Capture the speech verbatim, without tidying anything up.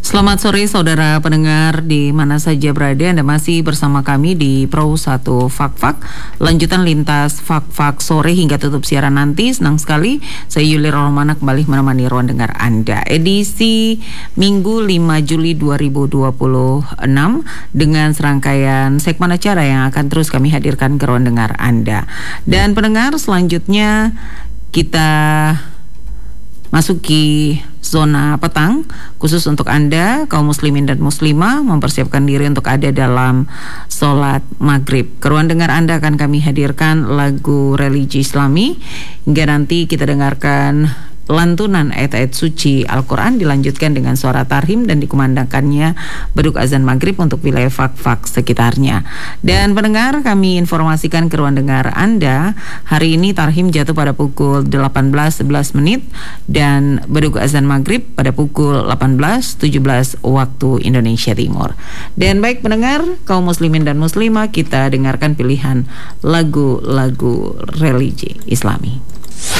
Selamat sore saudara pendengar di mana saja berada. Anda masih bersama kami di Pro satu Fak-Fak. Lanjutan lintas Fak-Fak sore hingga tutup siaran nanti. Senang sekali saya Yuli Romana kembali menemani ruang dengar Anda. Edisi Minggu lima Juli dua ribu dua puluh enam dengan serangkaian segmen acara yang akan terus kami hadirkan ke ruang dengar Anda. Dan pendengar, selanjutnya kita masuki zona petang khusus untuk Anda kaum muslimin dan muslimah mempersiapkan diri untuk ada dalam sholat maghrib. Ke ruang dengar Anda akan kami hadirkan lagu religi Islami hingga nanti kita dengarkan lantunan ayat-ayat suci Al-Quran dilanjutkan dengan suara tarhim dan dikumandangkannya beduk azan maghrib untuk wilayah Fak-Fak sekitarnya. Dan pendengar, kami informasikan ke ruang dengar Anda, hari ini tarhim jatuh pada pukul delapan belas sebelas menit dan beduk azan maghrib pada pukul delapan belas tujuh belas waktu Indonesia Timur. Dan baik pendengar, kaum muslimin dan muslimah, kita dengarkan pilihan lagu-lagu religi Islami.